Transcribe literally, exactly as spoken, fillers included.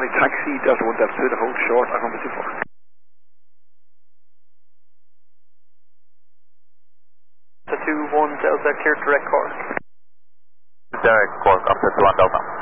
Charlie Taxi, Delta one Delta two, the hold short, I come to two four. Delta two one Delta, clear direct Cork. Direct Cork, up to one Delta.